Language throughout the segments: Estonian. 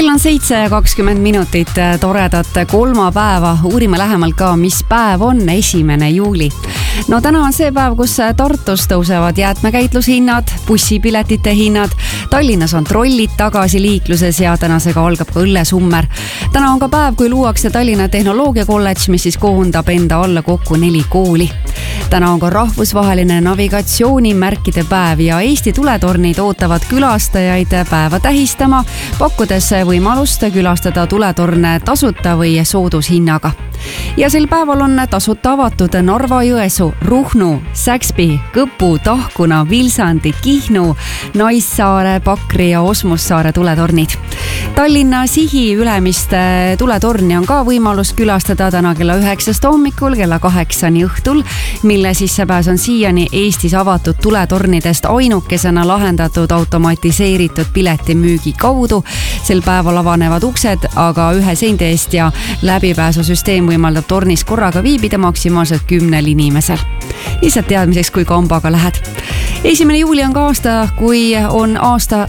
Kell on 7:20, toredat kolmapäeva. Uurime lähemalt ka, mis päev on 1. juuli. No täna on see päev, kus Tartus tõusevad jäätmekäitlushinnad, bussipiletite hinnad. Tallinnas on trollid tagasi liikluses ja tänasega algab ka õllesummer. Täna on ka päev, kui luuakse Tallinna Tehnoloogiakolledž, mis siis koondab enda alla kokku 4 kooli. Täna on ka rahvusvaheline navigatsioonimärkide päev ja Eesti tuletornid ootavad külastajaid päeva tähistama, pakkudes võimalust külastada tuletorne tasuta või soodushinnaga. Ja sel päeval on tasuta avatud Narva-Jõesuu, Ruhnu, Säkspi, Kõpu, Tahkuna, Vilsandi, Kihnu, Naissaare, Pakri ja Osmussaare tuletornid. Tallinna Sihi Ülemiste tuletorni on ka võimalus külastada täna kella 9 hommikul kella 8 õhtul, mille sissepääs on siiani Eestis avatud tuletornidest ainukesena lahendatud automatiseeritud piletimüügi kaudu. Sel päeval avanevad uksed, aga ühe seinte eest ja läbipääsusüsteem võimaldab tornis korraga viibida maksimaalselt 10 inimesel. Lihtsalt teadmiseks, kui kambaga lähed. 1. juuli on ka aasta, kui on aasta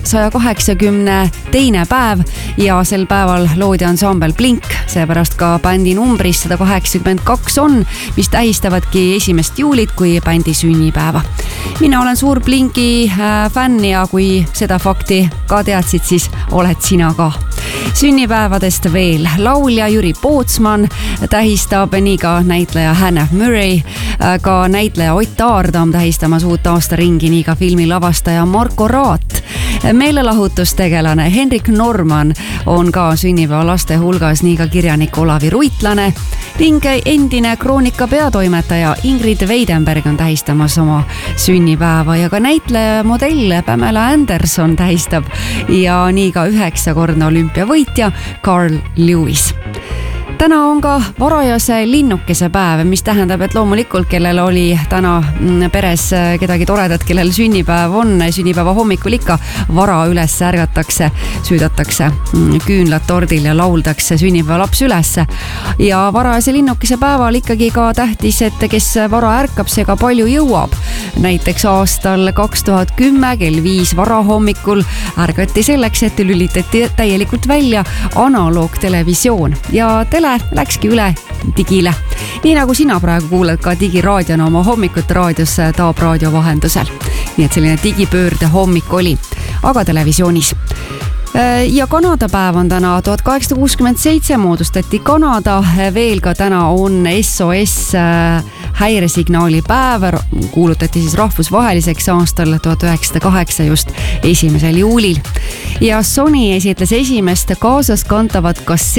182. päev ja sel päeval loodi ansambel Blink, seepärast ka bändi numbris 182 on, mis tähistavadki 1. juulit kui bändi sünnipäeva. Mina olen suur Blinki fänn ja kui seda fakti ka teadsid, siis oled sina ka. Sünnipäevadest veel. Laulja Jüri Pootsman tähistab, nii ka näitleja Hannah Murray, ka näitleja Ott Aardam tähistamas uut aastaringi, nii ka filmilavastaja Marko Raat. Meelelahutustegelane Henrik Norman on ka sünnipäeva laste hulgas, nii ka kirjanik Olavi Ruitlane ning endine Kroonika peatoimetaja Ingrid Weidenberg on tähistamas oma sünnipäeva ja ka näitleja ja modell Pamela Anderson tähistab ja nii ka 9-kordne olümpiavõitja Carl Lewis. Täna on ka varajase linnukese päev, mis tähendab, et loomulikult, kellel oli täna peres kedagi toredat, kellel sünnipäev on, sünnipäeva hommikul ikka vara üles ärgatakse, süüdatakse küünlad tordil ja lauldakse sünnipäevalaps üles. Ja varajase linnukese päeval ikkagi ka tähtis, et kes vara ärkab, see ka palju jõuab. Näiteks aastal 2010 kell 5 varahommikul ärgati selleks, et lülitati täielikult välja analoogtelevisioon ja tele läkski üle digile. Nii nagu sina praegu kuuled ka digiraadiona oma hommikut raadios Taab raadio vahendusel. Nii et selline digipöörde hommik oli, aga televisioonis. Ja Kanada päev on täna 1867 moodustati Kanada, veel ka täna on SOS häiresignaali päev, kuulutati siis rahvusvaheliseks aastal 1908 just 1. juulil. Ja Sony esitles esimest kaasas kantavat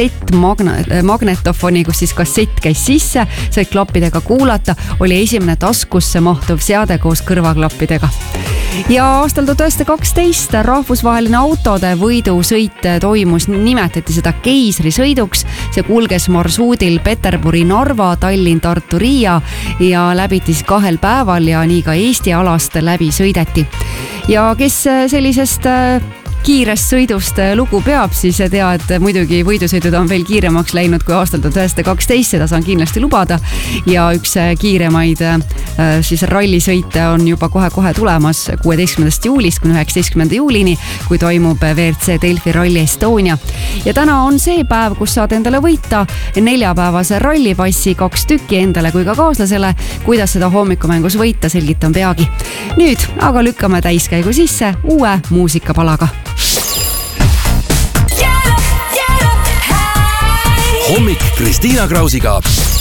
magnetofoni, kus siis kassett käis sisse, said klappidega kuulata, oli esimene taskusse mahtuv seade koos kõrvaklappidega. Ja aastal 1912 rahvusvaheline autode võidusõit toimus, nimetati seda keisrisõiduks. See kulges marsruudil Peterburi, Narva, Tallinn, Tartu, Riia ja läbiti 2 päeval ja nii ka Eesti alast läbi sõideti. Ja kes sellisest kiirest sõidust lugu peab, siis tea, et muidugi võidusõidud on veel kiiremaks läinud kui aastal 1912, seda saan kindlasti lubada. Ja üks kiiremaid siis rallisõite on juba kohe tulemas 16. juulist kuni 19. juulini, kui toimub WRC Delfi Rally Estonia. Ja täna on see päev, kus saad endale võita 4-päevase rallipassi, 2 tükki endale kui ka kaaslasele. Kuidas seda hommikumängus võita, selgitan peagi. Nüüd aga lükkame täiskäigu sisse uue muusikapalaga. Hommik Kristiina Krausiga.